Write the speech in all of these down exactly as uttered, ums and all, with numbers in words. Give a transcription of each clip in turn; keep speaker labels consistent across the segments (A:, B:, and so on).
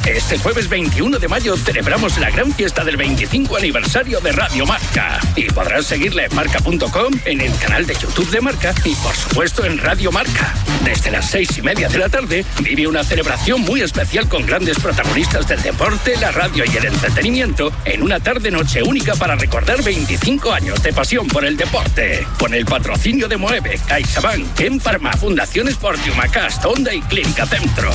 A: Este jueves veintiuno de mayo celebramos la gran fiesta del veinticinco aniversario de Radio Marca. Y podrás seguirla en marca punto com, en el canal de YouTube de Marca y, por supuesto, en Radio Marca. Desde las seis y media de la tarde vive una celebración muy especial con grandes protagonistas del deporte, la radio y el entretenimiento en una tarde-noche única para recordar veinticinco años de pasión por el deporte. Con el patrocinio de Moeve, CaixaBank, Ken Pharma, Fundación Sport, Humacast, Honda y Clínica Centro.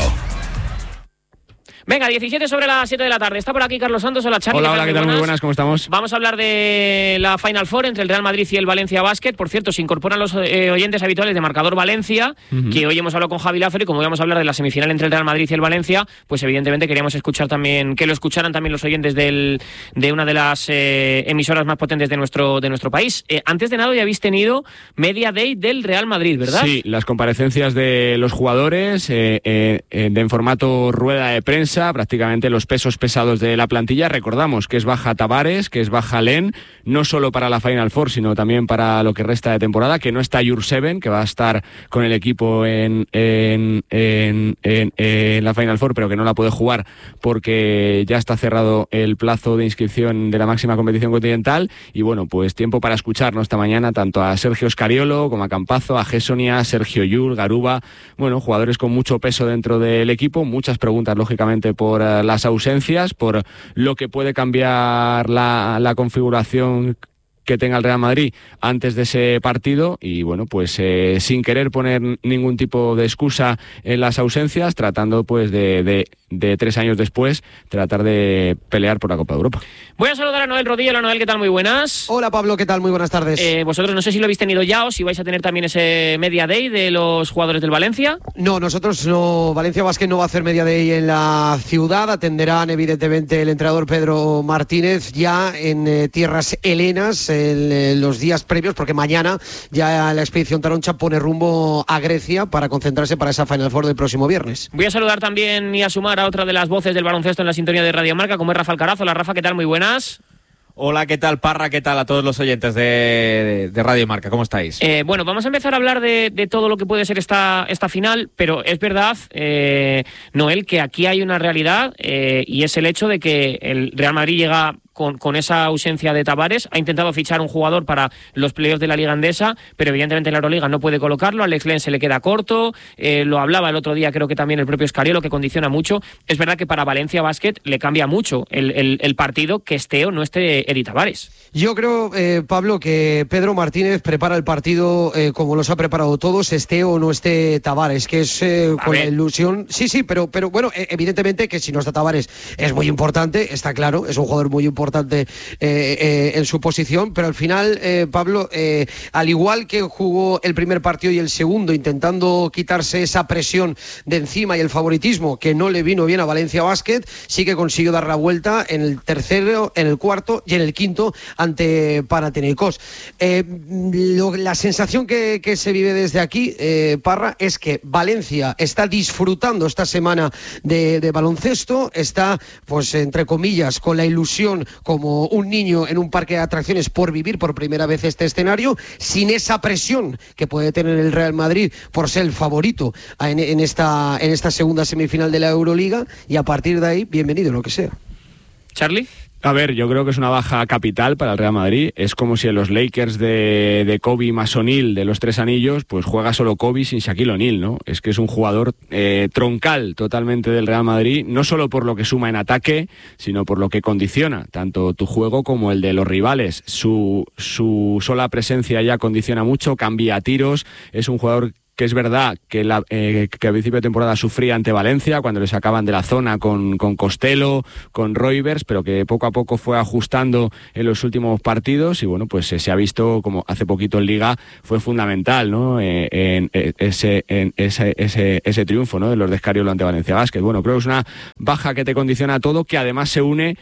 B: Venga, diecisiete sobre las siete de la tarde. Está por aquí Carlos Santos. Hola, Charly.
C: Hola, hola, ¿qué tal? Muy buenas, ¿cómo estamos?
B: Vamos a hablar de la Final Four entre el Real Madrid y el Valencia Basket. Por cierto, se incorporan los eh, oyentes habituales de Marcador Valencia, uh-huh. que hoy hemos hablado con Javi Laffer, y como íbamos a hablar de la semifinal entre el Real Madrid y el Valencia, pues evidentemente queríamos escuchar también, que lo escucharan también los oyentes del, de una de las eh, emisoras más potentes de nuestro, de nuestro país. Eh, antes de nada, ya habéis tenido Media Day del Real Madrid, ¿verdad?
C: Sí, las comparecencias de los jugadores eh, eh, de en formato rueda de prensa, prácticamente los pesos pesados de la plantilla. Recordamos que es baja Tavares, que es baja Len, no solo para la Final Four, sino también para lo que resta de temporada, que no está Jurseven, que va a estar con el equipo en, en, en, en, en la Final Four, pero que no la puede jugar porque ya está cerrado el plazo de inscripción de la máxima competición continental. Y bueno, pues tiempo para escucharnos esta mañana tanto a Sergio Scariolo como a Campazzo, a Gessonia, Sergio Llull, Garuba, bueno, jugadores con mucho peso dentro del equipo, muchas preguntas lógicamente por las ausencias, por lo que puede cambiar la, la configuración que tenga el Real Madrid antes de ese partido. Y bueno, pues eh, sin querer poner ningún tipo de excusa en las ausencias, tratando pues de, de, de tres años después tratar de pelear por la Copa de Europa.
B: Voy a saludar a Noel Rodillo. Hola Noel, ¿qué tal? Muy buenas.
D: Hola Pablo, ¿qué tal? Muy buenas tardes.
B: Eh, vosotros no sé si lo habéis tenido ya o si vais a tener también ese Media Day de los jugadores del Valencia.
D: No, nosotros no, Valencia Basket no va a hacer Media Day en la ciudad, atenderán evidentemente el entrenador Pedro Martínez ya en eh, tierras helenas en eh, los días previos, porque mañana ya la expedición Taroncha pone rumbo a Grecia para concentrarse para esa Final Four del próximo viernes.
B: Voy a saludar también y a sumar a otra de las voces del baloncesto en la sintonía de Radio Marca, como es Rafa Alcaraz. Hola Rafa, ¿qué tal? Muy buenas.
E: Hola, ¿qué tal, Parra? ¿Qué tal a todos los oyentes de, de, de Radio Marca? ¿Cómo estáis?
B: Eh, bueno, vamos a empezar a hablar de, de todo lo que puede ser esta, esta final, pero es verdad, eh, Noel, que aquí hay una realidad eh, y es el hecho de que el Real Madrid llega con, con esa ausencia de Tavares, ha intentado fichar un jugador para los playoffs de la Liga Endesa, pero evidentemente en la Euroliga no puede colocarlo, a Alex Len se le queda corto, eh, lo hablaba el otro día, creo que también el propio Scariolo, que condiciona mucho. Es verdad que para Valencia Basket le cambia mucho el, el, el partido que esté o no esté Edi Tavares.
D: Yo creo, eh, Pablo, que Pedro Martínez prepara el partido eh, como los ha preparado todos, esté o no esté Tavares, que es eh, con la ilusión. Sí, sí, pero, pero bueno, eh, evidentemente que si no está Tavares es muy importante, está claro, es un jugador muy importante eh, eh, en su posición, pero al final, eh, Pablo, eh, al igual que jugó el primer partido y el segundo, intentando quitarse esa presión de encima y el favoritismo que no le vino bien a Valencia Basket, sí que consiguió dar la vuelta en el tercero, en el cuarto y en el quinto ante Panathinaikos. Eh, lo, la sensación que, que se vive desde aquí, eh, Parra, es que Valencia está disfrutando esta semana de, de baloncesto, está, pues entre comillas, con la ilusión como un niño en un parque de atracciones por vivir por primera vez este escenario, sin esa presión que puede tener el Real Madrid por ser el favorito en, en, esta, en esta segunda semifinal de la Euroliga, y a partir de ahí, bienvenido lo que sea.
B: ¿Charly?
C: A ver, yo creo que es una baja capital para el Real Madrid. Es como si en los Lakers de, de Kobe más O'Neal, de los tres anillos, pues juega solo Kobe sin Shaquille O'Neal, ¿no? Es que es un jugador eh, troncal totalmente del Real Madrid, no solo por lo que suma en ataque, sino por lo que condiciona tanto tu juego como el de los rivales. Su, su sola presencia ya condiciona mucho, cambia tiros, es un jugador que es verdad que, la, eh, que a principio de temporada sufría ante Valencia cuando le sacaban de la zona con, con Costello, con Roivers, pero que poco a poco fue ajustando en los últimos partidos y bueno, pues eh, se ha visto como hace poquito en Liga fue fundamental, ¿no? Eh, en, en, ese, en ese, ese, ese triunfo, ¿no? De los de Scariolo ante Valencia Basket. Bueno, creo que es una baja que te condiciona todo, que además se une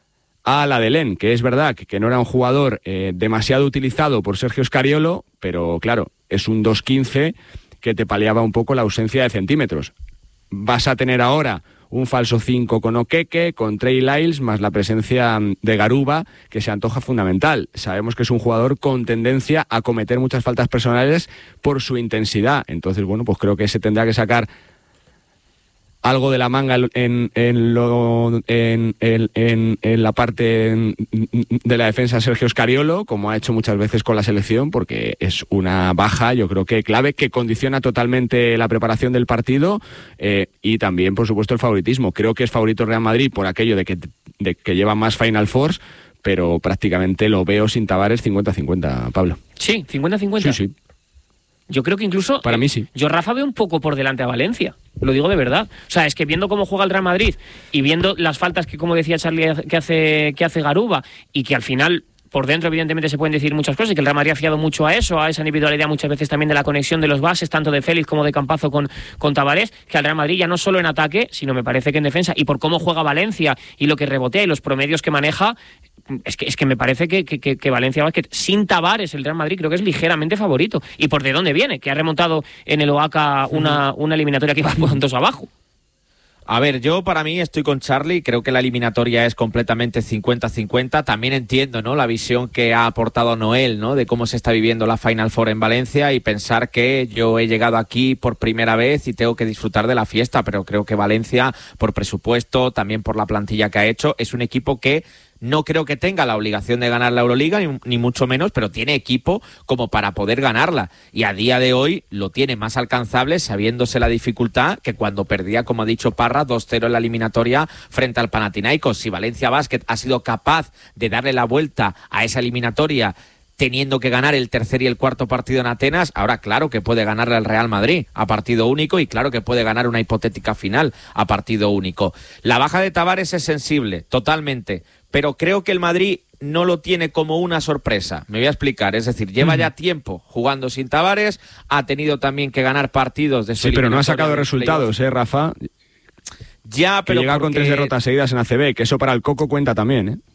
C: a la de Len, que es verdad que, que no era un jugador eh, demasiado utilizado por Sergio Scariolo, pero claro, es un dos quince que te paliaba un poco la ausencia de centímetros. Vas a tener ahora un falso cinco con Okeke, con Trey Lyles, más la presencia de Garuba, que se antoja fundamental. Sabemos que es un jugador con tendencia a cometer muchas faltas personales por su intensidad. Entonces, bueno, pues creo que se tendrá que sacar algo de la manga en, en, lo, en, en, en, en la parte de la defensa Sergio Scariolo, como ha hecho muchas veces con la selección, porque es una baja, yo creo que clave, que condiciona totalmente la preparación del partido eh, y también, por supuesto, el favoritismo. Creo que es favorito el Real Madrid por aquello de que, de que lleva más Final Fours, pero prácticamente lo veo sin Tavares cincuenta cincuenta, Pablo.
B: Sí, cincuenta cincuenta.
C: Sí, sí.
B: Yo creo que incluso...
C: Para mí sí.
B: Yo, Rafa, veo un poco por delante a Valencia. Lo digo de verdad. O sea, es que viendo cómo juega el Real Madrid y viendo las faltas que, como decía Charlie, que hace, que hace Garuba, y que al final... Por dentro, evidentemente, se pueden decir muchas cosas y que el Real Madrid ha fiado mucho a eso, a esa individualidad muchas veces también de la conexión de los bases, tanto de Félix como de Campazo con, con Tavares, que al Real Madrid ya no solo en ataque, sino me parece que en defensa, y por cómo juega Valencia y lo que rebotea y los promedios que maneja, es que, es que me parece que, que, que Valencia Basket, sin Tavares, el Real Madrid creo que es ligeramente favorito. ¿Y por de dónde viene? Que ha remontado en el Oaxaca una, una eliminatoria que iba por dos abajo.
E: A ver, yo para mí estoy con Charlie, creo que la eliminatoria es completamente cincuenta cincuenta, también entiendo, ¿no?, la visión que ha aportado Noel, ¿no?, de cómo se está viviendo la Final Four en Valencia, y pensar que yo he llegado aquí por primera vez y tengo que disfrutar de la fiesta, pero creo que Valencia, por presupuesto, también por la plantilla que ha hecho, es un equipo que no creo que tenga la obligación de ganar la Euroliga, ni, ni mucho menos, pero tiene equipo como para poder ganarla. Y a día de hoy lo tiene más alcanzable, sabiéndose la dificultad, que cuando perdía, como ha dicho Parra, dos cero en la eliminatoria frente al Panathinaikos. Si Valencia Basket ha sido capaz de darle la vuelta a esa eliminatoria, teniendo que ganar el tercer y el cuarto partido en Atenas, ahora claro que puede ganarle al Real Madrid a partido único, y claro que puede ganar una hipotética final a partido único. La baja de Tavares es sensible, totalmente, pero creo que el Madrid no lo tiene como una sorpresa. Me voy a explicar, es decir, lleva ya tiempo jugando sin Tavares, ha tenido también que ganar partidos de su...
C: Sí, pero no ha sacado resultados, ¿eh, Rafa?
E: Ya, pero...
C: Que llega
E: porque...
C: con tres derrotas seguidas en A C B, que eso para el Coco cuenta también, ¿eh?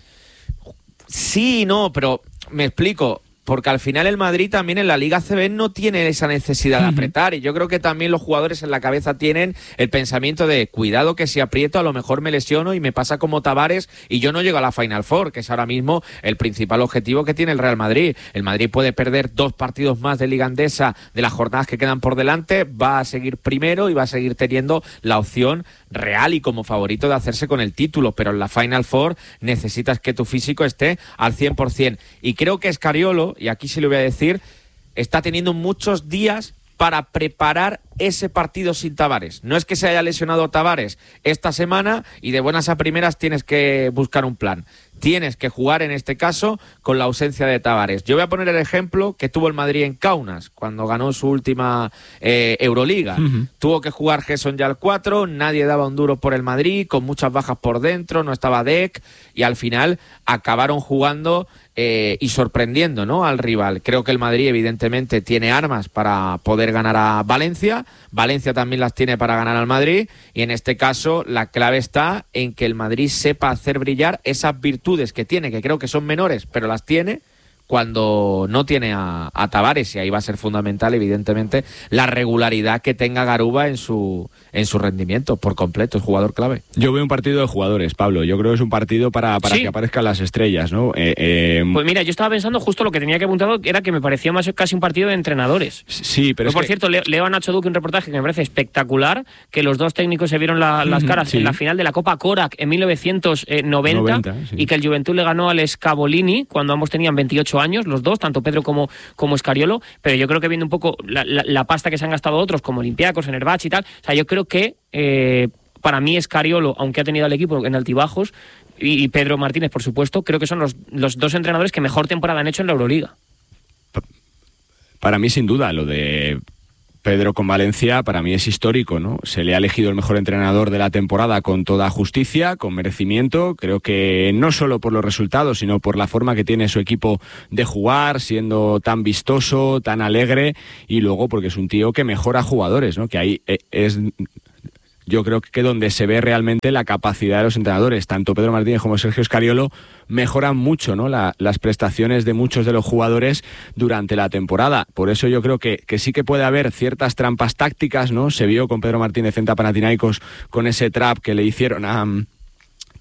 E: Sí, no, pero me explico, porque al final el Madrid también en la Liga A C B no tiene esa necesidad de apretar, y yo creo que también los jugadores en la cabeza tienen el pensamiento de cuidado que si aprieto a lo mejor me lesiono y me pasa como Tavares y yo no llego a la Final Four, que es ahora mismo el principal objetivo que tiene el Real Madrid. El Madrid puede perder dos partidos más de Liga Endesa de las jornadas que quedan por delante, va a seguir primero y va a seguir teniendo la opción real y como favorito de hacerse con el título, pero en la Final Four necesitas que tu físico esté al cien por ciento, y creo que Scariolo, y aquí sí lo voy a decir, está teniendo muchos días para preparar ese partido sin Tavares. No es que se haya lesionado Tavares esta semana y de buenas a primeras tienes que buscar un plan. Tienes que jugar en este caso con la ausencia de Tavares. Yo voy a poner el ejemplo que tuvo el Madrid en Kaunas cuando ganó su última eh, Euroliga. Uh-huh. Tuvo que jugar Gerson ya al cuatro, nadie daba un duro por el Madrid, con muchas bajas por dentro, no estaba Deck, y al final acabaron jugando eh, y sorprendiendo, ¿no?, al rival. Creo que el Madrid evidentemente tiene armas para poder ganar a Valencia, Valencia también las tiene para ganar al Madrid, y en este caso la clave está en que el Madrid sepa hacer brillar esas virtudes que tiene, que creo que son menores, pero las tiene cuando no tiene a, a Tavares, y ahí va a ser fundamental, evidentemente, la regularidad que tenga Garuba en su en su rendimiento por completo, es jugador clave.
C: Yo veo un partido de jugadores, Pablo. Yo creo que es un partido para, para
B: ¿Sí?
C: que aparezcan las estrellas, ¿no? Eh, eh...
B: Pues mira, yo estaba pensando justo lo que tenía que apuntado, era que me parecía más casi un partido de entrenadores.
C: Sí, pero
B: no,
C: es
B: por
C: que...
B: cierto, leo, leo a Nacho Duque un reportaje que me parece espectacular, que los dos técnicos se vieron la, las caras sí. en la final de la Copa Korak en mil novecientos noventa, noventa sí. y que el Juventud le ganó al Scavolini cuando ambos tenían veintiocho años, los dos, tanto Pedro como, como Scariolo, pero yo creo que viendo un poco la, la, la pasta que se han gastado otros, como Olympiacos, Fenerbahce y tal, o sea, yo creo que eh, para mí Scariolo, aunque ha tenido al equipo en altibajos, y, y Pedro Martínez, por supuesto, creo que son los, los dos entrenadores que mejor temporada han hecho en la Euroliga.
C: Para mí, sin duda, lo de Pedro con Valencia para mí es histórico, ¿no? Se le ha elegido el mejor entrenador de la temporada con toda justicia, con merecimiento. Creo que no solo por los resultados, sino por la forma que tiene su equipo de jugar, siendo tan vistoso, tan alegre, y luego porque es un tío que mejora jugadores, ¿no? Que ahí es... Yo creo que donde se ve realmente la capacidad de los entrenadores, tanto Pedro Martínez como Sergio Scariolo, mejoran mucho, ¿no?, la, las prestaciones de muchos de los jugadores durante la temporada. Por eso yo creo que, que sí que puede haber ciertas trampas tácticas, ¿no? Se vio con Pedro Martínez en Panathinaikos con ese trap que le hicieron a...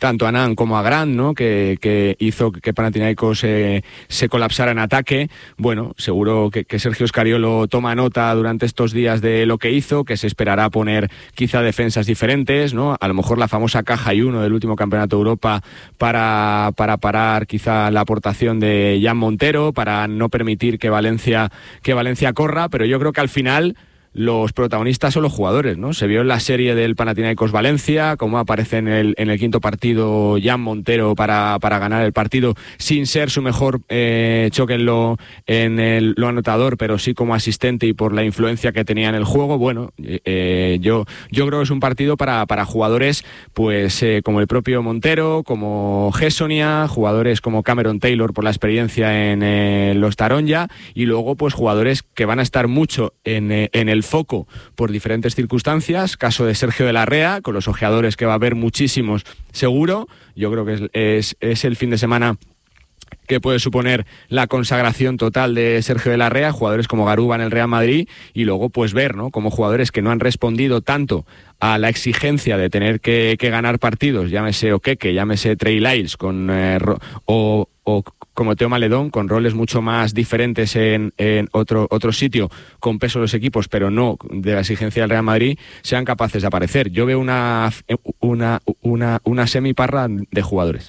C: tanto a Nan como a Grant, ¿no? Que, que hizo que Panathinaikos eh, se colapsara en ataque. Bueno, seguro que, que Sergio Scariolo toma nota durante estos días de lo que hizo, que se esperará poner quizá defensas diferentes, ¿no? A lo mejor la famosa caja y uno del último Campeonato de Europa para, para parar quizá la aportación de Jan Montero, para no permitir que Valencia, que Valencia corra, pero yo creo que al final los protagonistas son los jugadores, ¿no? Se vio en la serie del Panathinaikos Valencia cómo aparece en el, en el quinto partido Jan Montero para, para ganar el partido sin ser su mejor eh, choque en, lo, en el, lo anotador, pero sí como asistente y por la influencia que tenía en el juego. Bueno, eh, yo, yo creo que es un partido para, para jugadores pues eh, como el propio Montero, como Gessonia, jugadores como Cameron Taylor por la experiencia en eh, los Taronja, y luego pues jugadores que van a estar mucho en, eh, en el foco por diferentes circunstancias, caso de Sergio de la Rea, con los ojeadores que va a haber muchísimos seguro. Yo creo que es, es, es el fin de semana que puede suponer la consagración total de Sergio de la Rea, jugadores como Garuba en el Real Madrid, y luego pues ver, ¿no?, como jugadores que no han respondido tanto a la exigencia de tener que, que ganar partidos, llámese Okeke, llámese Trey Lyles, con eh, o, o como Teo Maledón, con roles mucho más diferentes en, en otro, otro sitio, con peso de los equipos, pero no de la exigencia del Real Madrid, sean capaces de aparecer. Yo veo una, una, una, una semiparra de jugadores.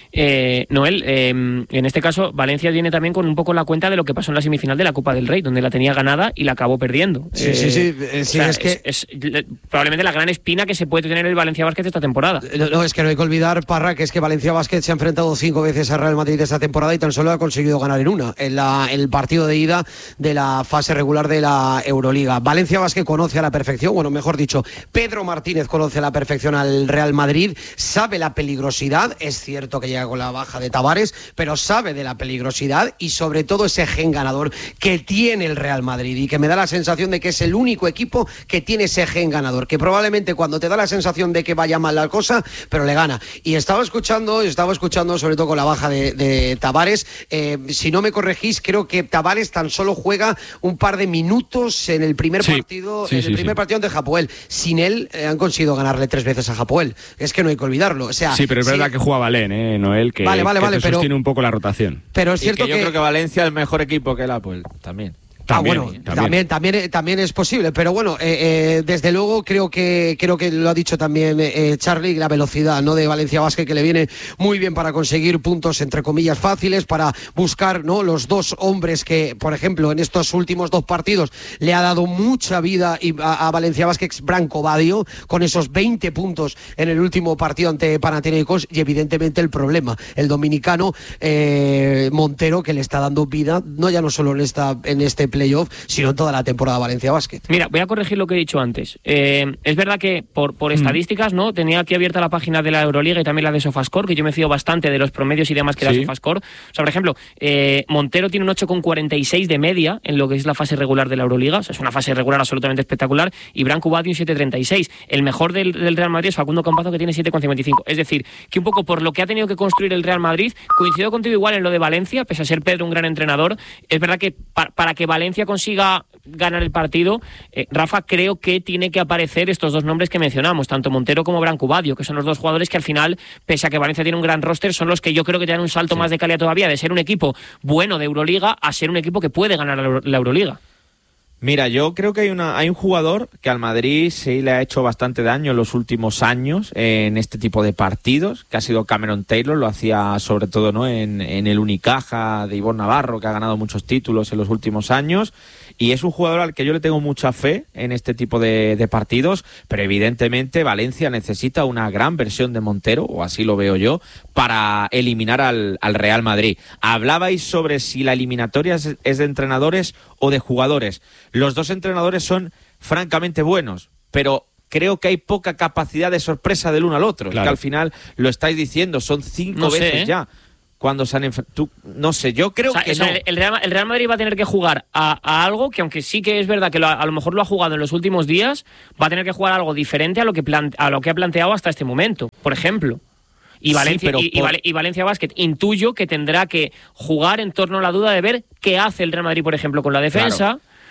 B: Eh, Noel, eh, en este caso Valencia viene también con un poco la cuenta de lo que pasó en la semifinal de la Copa del Rey, donde la tenía ganada y la acabó perdiendo.
D: Sí,
B: eh,
D: sí, sí, eh, sí
B: o sea,
D: es que
B: es, es probablemente la gran espina que se puede tener el Valencia Basket esta temporada.
D: No, no, es que no hay que olvidar, Parra, que es que Valencia Basket se ha enfrentado cinco veces al Real Madrid esta temporada y tan solo ha conseguido ganar en una, en la, el partido de ida de la fase regular de la Euroliga. Valencia Basket conoce a la perfección, bueno, mejor dicho, Pedro Martínez conoce a la perfección al Real Madrid, sabe la peligrosidad, es cierto que llega con la baja de Tavares, pero sabe de la peligrosidad y sobre todo ese gen ganador que tiene el Real Madrid, y que me da la sensación de que es el único equipo que tiene ese gen ganador, que probablemente cuando te da la sensación de que vaya mal la cosa, pero le gana. Y estaba escuchando, estaba escuchando sobre todo con la baja de, de Tavares, eh, si no me corregís, creo que Tavares tan solo juega un par de minutos en el primer
C: sí,
D: partido,
C: sí,
D: en el
C: sí,
D: primer
C: sí.
D: partido de Hapoel. Sin él eh, han conseguido ganarle tres veces a Hapoel. Es que no hay que olvidarlo. O sea,
C: sí, pero es
D: sí,
C: verdad que juega Valen, ¿eh, Noel? Que,
D: vale, vale,
C: que
D: vale,
C: te
D: pero
C: sostiene un poco la rotación.
D: Pero es cierto
E: y que yo
D: que
E: creo que Valencia es el mejor equipo que el Apple también.
D: Ah,
C: También,
D: bueno,
C: también.
D: también, también, también es posible, pero bueno, eh, eh, desde luego creo que creo que lo ha dicho también eh, Charlie, la velocidad, ¿no?, de Valencia Basket, que le viene muy bien para conseguir puntos entre comillas fáciles, para buscar, ¿no?, los dos hombres que, por ejemplo, en estos últimos dos partidos le ha dado mucha vida a, a Valencia Basket, Branco Badio, con esos veinte puntos en el último partido ante Panathinaikos, y evidentemente el problema, el dominicano eh, Montero, que le está dando vida, no ya no solo en esta en este playoff, sino en toda la temporada Valencia Basket.
B: Mira, voy a corregir lo que he dicho antes. Eh, es verdad que por, por estadísticas, ¿no?, tenía aquí abierta la página de la Euroliga y también la de Sofascore, que yo me fío bastante de los promedios y demás que da
C: Sí.
B: Sofascore. O sea, por ejemplo, eh, Montero tiene un ocho coma cuarenta y seis de media en lo que es la fase regular de la Euroliga. O sea, es una fase regular absolutamente espectacular. Y Branco Badio un siete coma treinta y seis. El mejor del, del Real Madrid es Facundo Campazo, que tiene siete coma cincuenta y cinco. Es decir, que un poco por lo que ha tenido que construir el Real Madrid, coincido contigo igual en lo de Valencia, pese a ser Pedro un gran entrenador. Es verdad que pa- para que Valencia consiga ganar el partido, eh, Rafa, creo que tiene que aparecer estos dos nombres que mencionamos, tanto Montero como Branco Badio, que son los dos jugadores que al final, pese a que Valencia tiene un gran roster, son los que yo creo que te dan un salto sí. más de calidad todavía, de ser un equipo bueno de Euroliga a ser un equipo que puede ganar la Euroliga.
E: Mira, yo creo que hay una hay un jugador que al Madrid sí le ha hecho bastante daño en los últimos años en este tipo de partidos, que ha sido Cameron Taylor. Lo hacía sobre todo, ¿no?, en, en el Unicaja de Ivonne Navarro, que ha ganado muchos títulos en los últimos años, y es un jugador al que yo le tengo mucha fe en este tipo de, de partidos, pero evidentemente Valencia necesita una gran versión de Montero, o así lo veo yo, para eliminar al, al Real Madrid. Hablabais sobre si la eliminatoria es, es de entrenadores o de jugadores. Los dos entrenadores son francamente buenos, pero creo que hay poca capacidad de sorpresa del uno al otro. Claro. Que al final lo estáis diciendo, son cinco
B: no sé,
E: veces
B: ¿eh?
E: ya cuando se han enfrentado. No sé, yo creo
B: o sea,
E: que
B: o sea,
E: no.
B: El Real, el Real Madrid va a tener que jugar a, a algo que, aunque sí que es verdad que lo, a lo mejor lo ha jugado en los últimos días, va a tener que jugar algo diferente a lo que, plan, a lo que ha planteado hasta este momento, por ejemplo. Y Valencia, sí, y, por... y, y Valencia Basket intuyo que tendrá que jugar en torno a la duda de ver qué hace el Real Madrid, por ejemplo, con la defensa.
E: Claro.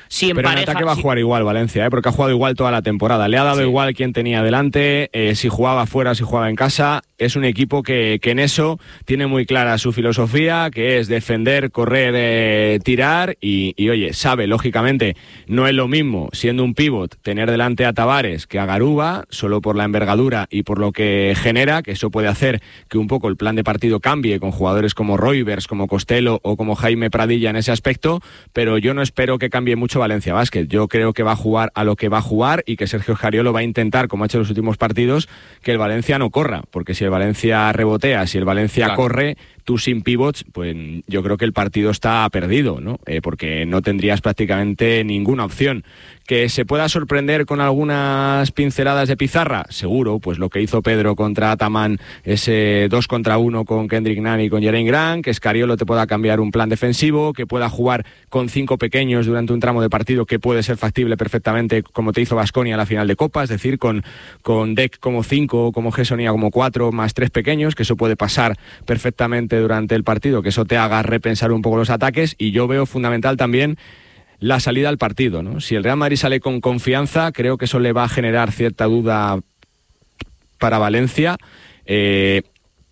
B: Si en
C: Pero
B: pareja,
C: en ataque va
B: si...
C: a jugar igual Valencia, ¿eh? Porque ha jugado igual toda la temporada. Le ha dado sí. igual quién tenía delante, eh, si jugaba fuera, si jugaba en casa. Es un equipo que, que en eso tiene muy clara su filosofía, que es defender, correr, eh, tirar y, y, oye, sabe, lógicamente, no es lo mismo, siendo un pívot, tener delante a Tavares que a Garuba, solo por la envergadura y por lo que genera, que eso puede hacer que un poco el plan de partido cambie con jugadores como Roivers, como Costello o como Jaime Pradilla en ese aspecto, pero yo no espero que cambie mucho Valencia Basket. Yo creo que va a jugar a lo que va a jugar y que Sergio Scariolo va a intentar, como ha hecho en los últimos partidos, que el Valencia no corra, porque si el Valencia rebotea, si el Valencia claro. corre, tú sin pivots, pues yo creo que el partido está perdido, ¿no? Eh, porque no tendrías prácticamente ninguna opción. Que se pueda sorprender con algunas pinceladas de pizarra, seguro, pues lo que hizo Pedro contra Ataman, ese dos contra uno con Kendrick Nunn y con Jaren Grant, que Scariolo te pueda cambiar un plan defensivo, que pueda jugar con cinco pequeños durante un tramo de partido que puede ser factible perfectamente, como te hizo Baskonia en la final de Copa, es decir, con, con Deck como cinco, como Gessonia como cuatro, más tres pequeños, que eso puede pasar perfectamente durante el partido, que eso te haga repensar un poco los ataques, y yo veo fundamental también la salida al partido, ¿no? Si el Real Madrid sale con confianza, creo que eso le va a generar cierta duda para Valencia, eh,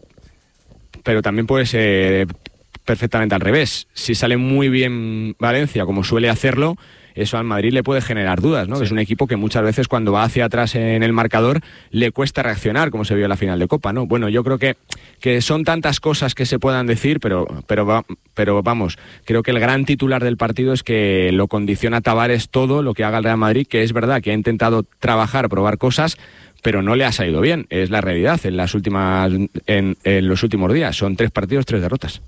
C: pero también puede ser perfectamente al revés. Si sale muy bien Valencia, como suele hacerlo, eso al Madrid le puede generar dudas, ¿no? Sí. Es un equipo que muchas veces cuando va hacia atrás en el marcador le cuesta reaccionar, como se vio en la final de Copa, ¿no? Bueno, yo creo que, que son tantas cosas que se puedan decir, pero, pero, va, pero vamos, creo que el gran titular del partido es que lo condiciona Tavares todo lo que haga el Real Madrid, que es verdad que ha intentado trabajar, probar cosas, pero no le ha salido bien, es la realidad en las últimas en, en los últimos días. Son tres partidos, tres derrotas.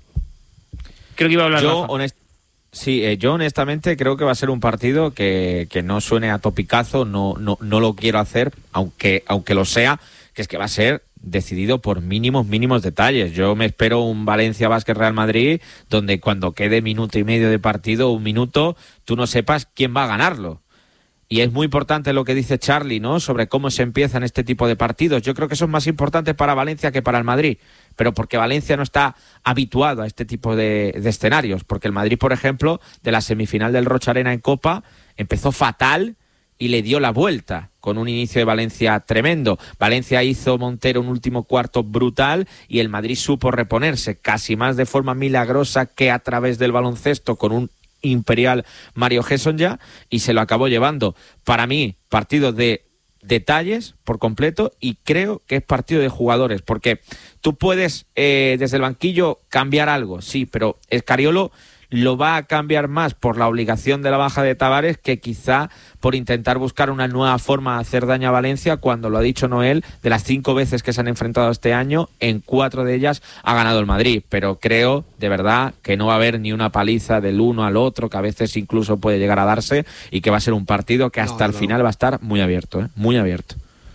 B: Creo que iba a hablar
E: yo, honest... Sí, eh, yo honestamente creo que va a ser un partido que, que no suene a topicazo, no, no, no lo quiero hacer, aunque, aunque lo sea, que es que va a ser decidido por mínimos, mínimos detalles. Yo me espero un Valencia Basket Real Madrid donde cuando quede minuto y medio de partido, un minuto, tú no sepas quién va a ganarlo. Y es muy importante lo que dice Charlie, ¿no? Sobre cómo se empiezan este tipo de partidos. Yo creo que eso es más importante para Valencia que para el Madrid. Pero porque Valencia no está habituado a este tipo de, de escenarios. Porque el Madrid, por ejemplo, de la semifinal del Rocha Arena en Copa, empezó fatal y le dio la vuelta con un inicio de Valencia tremendo. Valencia hizo Montero un último cuarto brutal y el Madrid supo reponerse casi más de forma milagrosa que a través del baloncesto con un imperial Mario Gessonia y se lo acabó llevando. Para mí, partido de detalles por completo y creo que es partido de jugadores, porque tú puedes eh, desde el banquillo cambiar algo, sí, pero Scariolo lo va a cambiar más por la obligación de la baja de Tavares que quizá por intentar buscar una nueva forma de hacer daño a Valencia, cuando lo ha dicho Noel, de las cinco veces que se han enfrentado este año, en cuatro de ellas ha ganado el Madrid, pero creo de verdad que no va a haber ni una paliza del uno al otro, que a veces incluso puede llegar a darse, y que va a ser un partido que hasta no, el no. final va a estar muy abierto, ¿eh? muy abierto.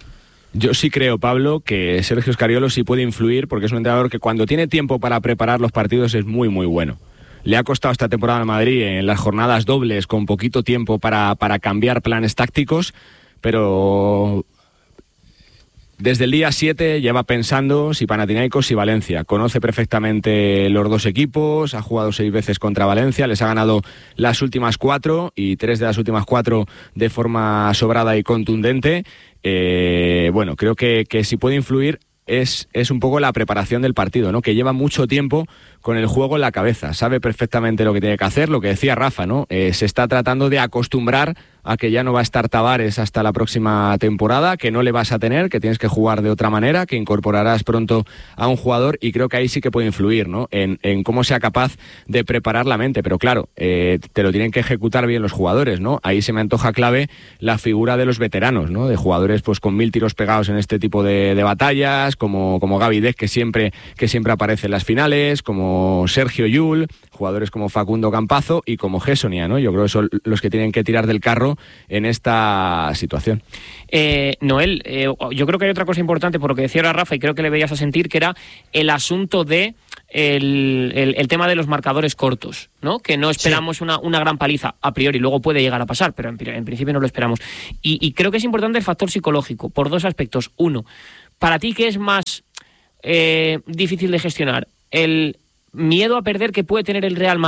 C: Yo sí creo, Pablo, que Sergio Scariolo sí puede influir, porque es un entrenador que cuando tiene tiempo para preparar los partidos es muy, muy bueno. Le ha costado esta temporada en Madrid en las jornadas dobles con poquito tiempo para, para cambiar planes tácticos, pero desde el día siete lleva pensando si Panathinaikos y Valencia. Conoce perfectamente los dos equipos, ha jugado seis veces contra Valencia, les ha ganado las últimas cuatro y tres de las últimas cuatro de forma sobrada y contundente. Eh, bueno, creo que, que si puede influir es, es un poco la preparación del partido, ¿no? Que lleva mucho tiempo con el juego en la cabeza, sabe perfectamente lo que tiene que hacer, lo que decía Rafa, ¿no? Eh, se está tratando de acostumbrar a que ya no va a estar Tavares hasta la próxima temporada, que no le vas a tener, que tienes que jugar de otra manera, que incorporarás pronto a un jugador, y creo que ahí sí que puede influir, ¿no? En, en cómo sea capaz de preparar la mente, pero claro, eh, te lo tienen que ejecutar bien los jugadores, ¿no? Ahí se me antoja clave la figura de los veteranos, ¿no? De jugadores pues con mil tiros pegados en este tipo de, de batallas, como, como Gaby Deck, que siempre, que siempre aparece en las finales, como Sergio Llull, jugadores como Facundo Campazo y como Gessonia, ¿no? Yo creo que son los que tienen que tirar del carro en esta situación.
B: Eh, Noel, eh, yo creo que hay otra cosa importante por lo que decía ahora Rafa, y creo que le veías a sentir, que era el asunto de el, el, el tema de los marcadores cortos, ¿no? Que no esperamos sí. una, una gran paliza a priori, luego puede llegar a pasar, pero en, en principio no lo esperamos. Y, y creo que es importante el factor psicológico, por dos aspectos. Uno, para ti, ¿qué es más eh, difícil de gestionar? ¿El miedo a perder que puede tener el Real Madrid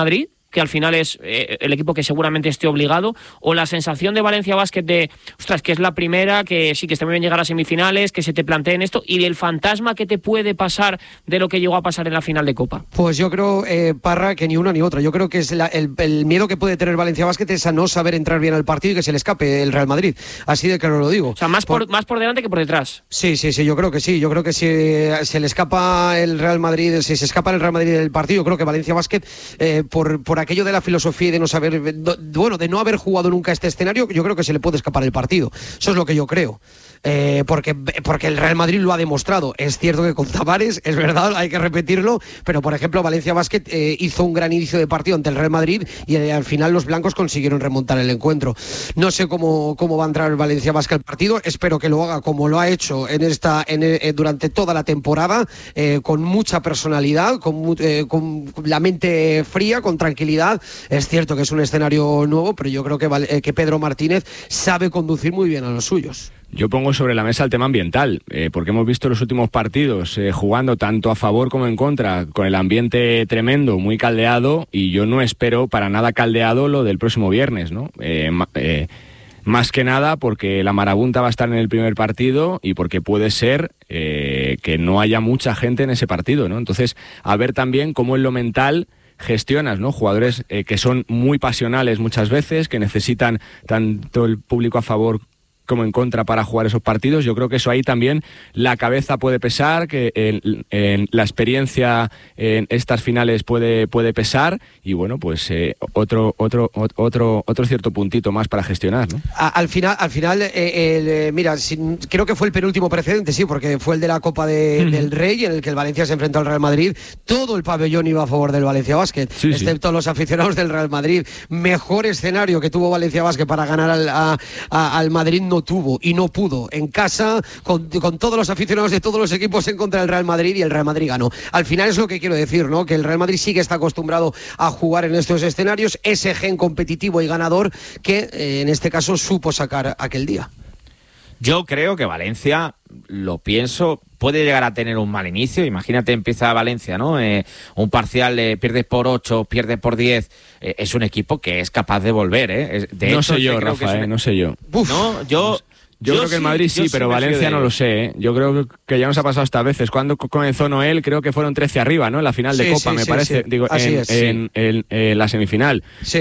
B: que al final es eh, el equipo que seguramente esté obligado, o la sensación de Valencia Basket de, ostras, que es la primera, que sí, que está muy bien llegar a semifinales, que se te planteen esto, y el fantasma que te puede pasar de lo que llegó a pasar en la final de Copa?
D: Pues yo creo, eh, Parra, que ni una ni otra. Yo creo que es la, el, el miedo que puede tener Valencia Basket es a no saber entrar bien al partido y que se le escape el Real Madrid. Así de claro lo digo.
B: O sea, más por, por más por delante que por detrás.
D: Sí, sí, sí, yo creo que sí. Yo creo que si se le escapa el Real Madrid, si se escapa el Real Madrid del partido, yo creo que Valencia Basket, eh, por, por aquello de la filosofía y de no saber, bueno, de no haber jugado nunca este escenario, yo creo que se le puede escapar el partido. Eso es lo que yo creo. Eh, porque, porque el Real Madrid lo ha demostrado. Es cierto que con Tavares, es verdad, hay que repetirlo, pero por ejemplo Valencia Basket eh, hizo un gran inicio de partido ante el Real Madrid y eh, al final los blancos consiguieron remontar el encuentro. No sé cómo, cómo va a entrar Valencia Basket al partido, espero que lo haga como lo ha hecho en esta en, eh, durante toda la temporada, eh, con mucha personalidad, con, eh, con la mente fría, con tranquilidad. Es cierto que es un escenario nuevo, pero yo creo que, eh, que Pedro Martínez sabe conducir muy bien a los suyos.
C: Yo pongo sobre la mesa el tema ambiental, eh, porque hemos visto los últimos partidos eh, jugando tanto a favor como en contra, con el ambiente tremendo, muy caldeado, y yo no espero para nada caldeado lo del próximo viernes, ¿no? Eh, eh, más que nada porque la marabunta va a estar en el primer partido y porque puede ser eh, que no haya mucha gente en ese partido, ¿no? Entonces, a ver también cómo en lo mental gestionas, ¿no? Jugadores eh, que son muy pasionales muchas veces, que necesitan tanto el público a favor como en contra para jugar esos partidos. Yo creo que eso ahí también la cabeza puede pesar, que en, en la experiencia en estas finales puede puede pesar, y bueno, pues eh, otro otro otro otro cierto puntito más para gestionar, ¿no?
D: A, al final al final eh, eh, mira, si, creo que fue el penúltimo precedente, sí, porque fue el de la Copa de, mm. del Rey, en el que el Valencia se enfrentó al Real Madrid. Todo el pabellón iba a favor del Valencia Basket, sí, excepto sí. los aficionados del Real Madrid. Mejor escenario que tuvo Valencia Basket para ganar al, a, a, al Madrid no tuvo y no pudo. En casa, con, con todos los aficionados de todos los equipos en contra del Real Madrid, y el Real Madrid ganó. Al final es lo que quiero decir, ¿no? Que el Real Madrid sí que está acostumbrado a jugar en estos escenarios, ese gen competitivo y ganador que eh, en este caso supo sacar aquel día.
E: Yo creo que Valencia, lo pienso, puede llegar a tener un mal inicio. Imagínate, empieza Valencia, ¿no? Eh, un parcial, eh, pierdes por ocho, pierdes por diez. Eh, es un equipo que es capaz de volver, ¿eh? De
C: no
E: hecho,
C: sé yo,
E: creo
C: Rafa,
E: que es un...
C: eh, no sé yo.
E: Uf, no, yo...
C: Yo, yo creo que el Madrid sí, sí pero sí Valencia no lo sé, ¿eh? Yo creo que ya nos ha pasado hasta veces. Cuando comenzó Noel, creo que fueron trece arriba, ¿no? En la final de sí, Copa, sí, me sí, parece. Sí. Digo, Así en, es, en, sí. en, en, en la semifinal.
D: Sí.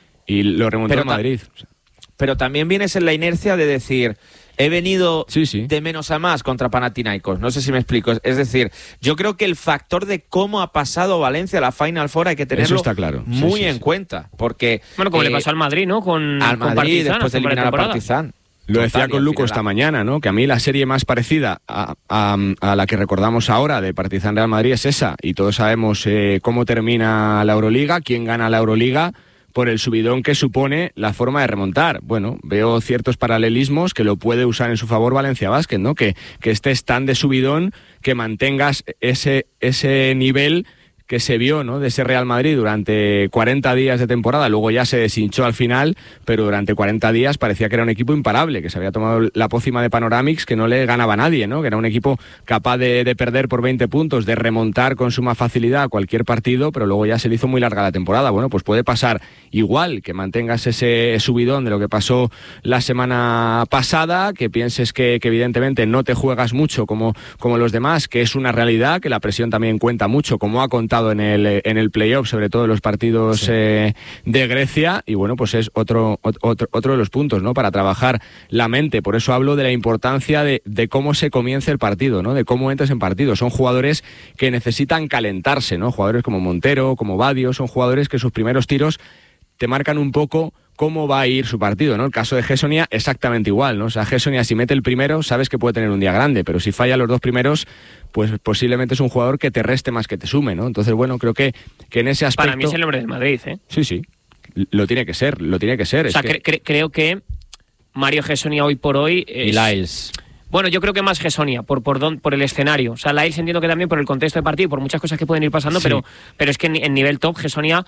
C: Y lo remontó
E: pero
C: el Madrid.
E: Ta- pero también vienes en la inercia de decir... He venido sí, sí. de menos a más contra Panathinaikos. No sé si me explico. Es decir, yo creo que el factor de cómo ha pasado Valencia a la Final Four hay que tenerlo
C: está claro.
E: muy
C: sí, sí,
E: en
C: sí.
E: cuenta. Porque,
B: bueno, como
E: eh,
B: le pasó al Madrid, ¿no? Con,
E: al
B: con
E: Madrid,
B: Partizan,
E: después de eliminar a Partizan.
C: Lo decía Total, con Luco esta mañana, ¿no? Que a mí la serie más parecida a, a, a la que recordamos ahora de Partizan Real Madrid es esa. Y todos sabemos eh, cómo termina la Euroliga, quién gana la Euroliga, por el subidón que supone la forma de remontar. Bueno, veo ciertos paralelismos que lo puede usar en su favor Valencia Basket, ¿no? Que, que estés tan de subidón, que mantengas ese, ese nivel que se vio, ¿no? De ese Real Madrid durante cuarenta días de temporada. Luego ya se deshinchó al final, pero durante cuarenta días parecía que era un equipo imparable, que se había tomado la pócima de Panoramix, que no le ganaba a nadie, ¿no? Que era un equipo capaz de, de perder por veinte puntos, de remontar con suma facilidad cualquier partido, pero luego ya se le hizo muy larga la temporada. Bueno, pues puede pasar igual, que mantengas ese subidón de lo que pasó la semana pasada, que pienses que, que evidentemente no te juegas mucho como, como los demás, que es una realidad, que la presión también cuenta mucho, como ha contado en el en el playoff, sobre todo en los partidos sí. eh, de Grecia, y bueno, pues es otro, otro otro de los puntos, ¿no? Para trabajar la mente. Por eso hablo de la importancia de, de cómo se comienza el partido, ¿no? De cómo entras en partido. Son jugadores que necesitan calentarse, ¿no? Jugadores como Montero, como Badio, son jugadores que sus primeros tiros te marcan un poco cómo va a ir su partido, ¿no? El caso de Gessonia, exactamente igual, ¿no? O sea, Gessonia, si mete el primero, sabes que puede tener un día grande, pero si falla los dos primeros, pues posiblemente es un jugador que te reste más que te sume, ¿no? Entonces, bueno, creo que, que en ese aspecto...
B: Para mí es el hombre del Madrid, ¿eh?
C: Sí, sí. Lo tiene que ser, lo tiene que ser.
B: O sea,
C: es que...
B: cre- creo que Mario Gessonia hoy por hoy...
E: Es... Y Lyles.
B: Bueno, yo creo que más Gessonia, por, por, don, por el escenario. O sea, Lyles entiendo que también por el contexto de partido, por muchas cosas que pueden ir pasando, sí. pero, pero es que en, en nivel top, Gessonia...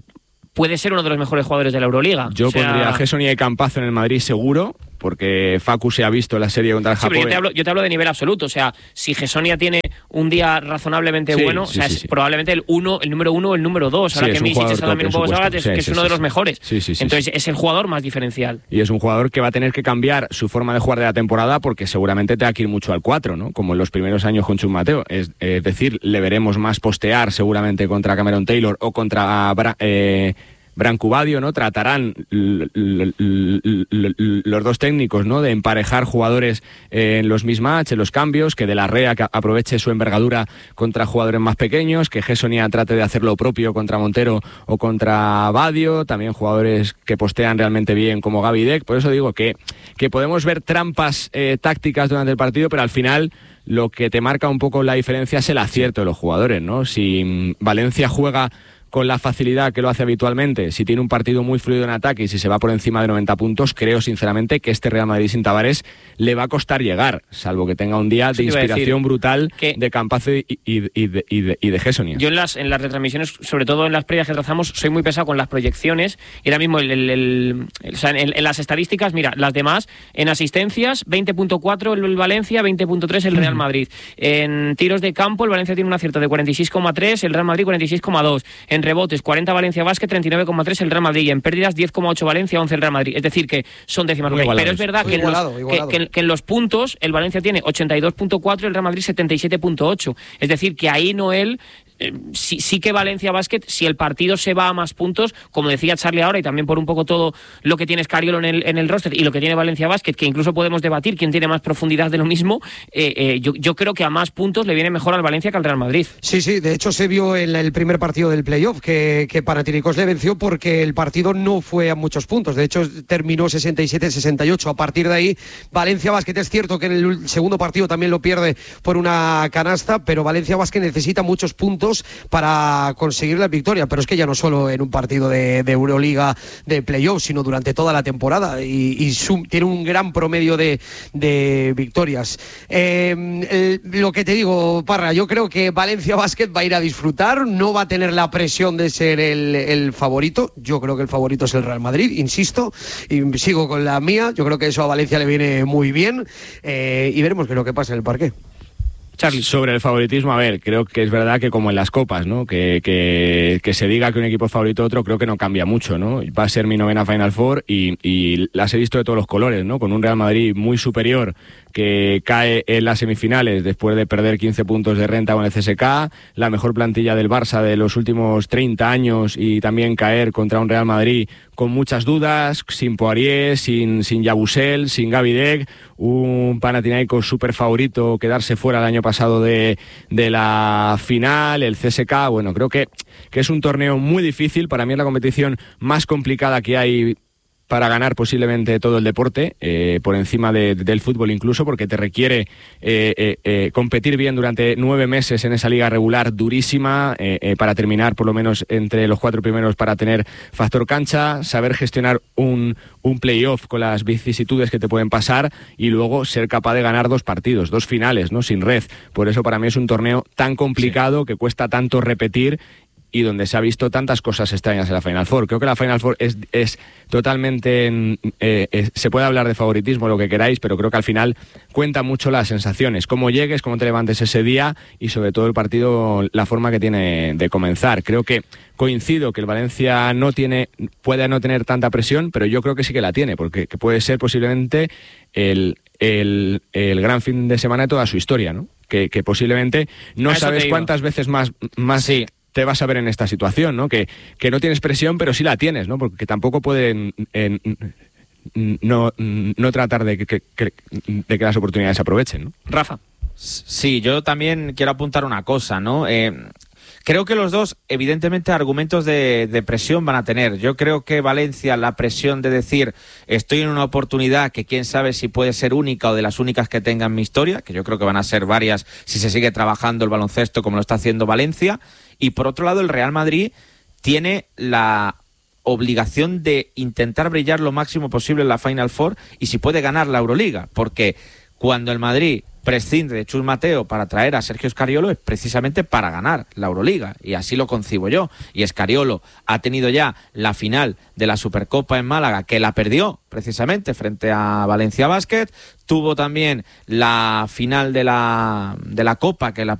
B: puede ser uno de los mejores jugadores de la Euroliga.
C: Yo
B: o sea...
C: pondría a Gessonia y Campazo en el Madrid seguro, porque Facu se ha visto la serie contra el
B: sí,
C: Japón.
B: Pero yo, te hablo, yo te hablo de nivel absoluto. O sea, si Gessonia tiene un día razonablemente
C: sí,
B: bueno,
C: sí,
B: o sea,
C: sí,
B: es
C: sí.
B: probablemente el uno, el número uno o el número dos. Ahora
C: sí,
B: que
C: es un
B: Misic
C: jugador
B: está
C: top,
B: también un
C: por
B: poco
C: supuesto.
B: salado, es
C: Sí,
B: que es
C: sí,
B: uno
C: sí,
B: de los
C: sí.
B: mejores.
C: Sí, sí, sí,
B: Entonces
C: sí.
B: es el jugador más diferencial.
C: Y es un jugador que va a tener que cambiar su forma de jugar de la temporada porque seguramente te va que ir mucho al cuatro, ¿no? Como en los primeros años con Chus Mateo. Es, es decir, le veremos más postear seguramente contra Cameron Taylor o contra Bra eh, Branco Badio, ¿no? Tratarán l l l l los dos técnicos, ¿no? De emparejar jugadores eh, en los mismatch, en los cambios, que De la Rea que aproveche su envergadura contra jugadores más pequeños, que Gessonia trate de hacer lo propio contra Montero o contra Badio, también jugadores que postean realmente bien como Gaby Deck. Por eso digo que, que podemos ver trampas eh, tácticas durante el partido, pero al final lo que te marca un poco la diferencia es el acierto de los jugadores, ¿no? Si Valencia juega con la facilidad que lo hace habitualmente, si tiene un partido muy fluido en ataque y si se va por encima de noventa puntos, creo sinceramente que este Real Madrid sin Tavares le va a costar llegar, salvo que tenga un día de inspiración brutal de Campazo y, y, y de, y de, y de Gessonia.
B: Yo en las, en las retransmisiones, sobre todo en las previas que trazamos, soy muy pesado con las proyecciones y ahora mismo el, el, el, el, o sea, en, en las estadísticas, mira, las demás, en asistencias, veinte punto cuatro el Valencia, veinte punto tres el Real Madrid. En tiros de campo, el Valencia tiene un acierto de cuarenta y seis coma tres, el Real Madrid cuarenta y seis coma dos. En rebotes, cuarenta Valencia Basket, treinta y nueve coma tres el Real Madrid. Y en pérdidas, diez coma ocho Valencia, once el Real Madrid. Es decir, que son décimas. Pero es verdad que en, igualado, los, que, que, que en los puntos el Valencia tiene ochenta y dos punto cuatro y el Real Madrid setenta y siete punto ocho. Es decir, que ahí Noel... Eh, sí, sí que Valencia Basket, si el partido se va a más puntos, como decía Charlie ahora, y también por un poco todo lo que tiene Scariolo en el, en el roster y lo que tiene Valencia Basket, que incluso podemos debatir quién tiene más profundidad de lo mismo, eh, eh, yo, yo creo que a más puntos le viene mejor al Valencia que al Real Madrid.
D: Sí, sí, de hecho se vio en el primer partido del playoff que, que Panathinaikos le venció porque el partido no fue a muchos puntos, de hecho terminó sesenta y siete sesenta y ocho. A partir de ahí, Valencia Basket es cierto que en el segundo partido también lo pierde por una canasta, pero Valencia Basket necesita muchos puntos para conseguir la victoria, pero es que ya no solo en un partido de, de Euroliga de playoff, sino durante toda la temporada y, y su, tiene un gran promedio de, de victorias. Eh, el, lo que te digo, Parra, yo creo que Valencia Basket va a ir a disfrutar, no va a tener la presión de ser el, el favorito. Yo creo que el favorito es el Real Madrid, insisto, y sigo con la mía. Yo creo que eso a Valencia le viene muy bien eh, y veremos qué es lo que pasa en el parqué.
C: Charlie. Sobre el favoritismo, a ver, creo que es verdad que como en las copas, ¿no? Que, que, que se diga que un equipo es favorito a otro, creo que no cambia mucho, ¿no? Va a ser mi novena Final Four y, y las he visto de todos los colores, ¿no? Con un Real Madrid muy superior que cae en las semifinales después de perder quince puntos de renta con el C S K, la mejor plantilla del Barça de los últimos treinta años y también caer contra un Real Madrid con muchas dudas, sin Poirier, sin, sin Yabusel, sin Gaby Deck, un Panathinaikos súper favorito, quedarse fuera el año pasado de, de la final, el C S K, bueno, creo que, que es un torneo muy difícil, para mí es la competición más complicada que hay para ganar posiblemente todo el deporte, eh, por encima de, de, del fútbol incluso, porque te requiere eh, eh, eh, competir bien durante nueve meses en esa liga regular durísima, eh, eh, para terminar por lo menos entre los cuatro primeros para tener factor cancha, saber gestionar un, un playoff con las vicisitudes que te pueden pasar y luego ser capaz de ganar dos partidos, dos finales, ¿no? Sin red. Por eso para mí es un torneo tan complicado, sí, que cuesta tanto repetir y donde se ha visto tantas cosas extrañas en la Final Four. Creo que la Final Four es, es totalmente... Eh, eh, se puede hablar de favoritismo, lo que queráis, pero creo que al final cuenta mucho las sensaciones, cómo llegues, cómo te levantes ese día y sobre todo el partido, la forma que tiene de comenzar. Creo que coincido que el Valencia no tiene, puede no tener tanta presión, pero yo creo que sí que la tiene, porque que puede ser posiblemente el, el, el gran fin de semana de toda su historia, ¿no? Que, que posiblemente no sabes cuántas veces más... más sí. te vas a ver en esta situación, ¿no? Que, que no tienes presión, pero sí la tienes, ¿no? Porque tampoco pueden eh, no, no tratar de que, que, de que las oportunidades se aprovechen, ¿no?
B: Rafa.
E: Sí, yo también quiero apuntar una cosa, ¿no? Eh, creo que los dos, evidentemente, argumentos de, de presión van a tener. Yo creo que Valencia, la presión de decir estoy en una oportunidad que quién sabe si puede ser única o de las únicas que tenga en mi historia, que yo creo que van a ser varias si se sigue trabajando el baloncesto como lo está haciendo Valencia. Y por otro lado, el Real Madrid tiene la obligación de intentar brillar lo máximo posible en la Final Four y si puede ganar la Euroliga, porque cuando el Madrid prescinde de Chus Mateo para traer a Sergio Scariolo es precisamente para ganar la Euroliga, y así lo concibo yo. Y Scariolo ha tenido ya la final de la Supercopa en Málaga, que la perdió precisamente frente a Valencia Basket, tuvo también la final de la, de la Copa, que la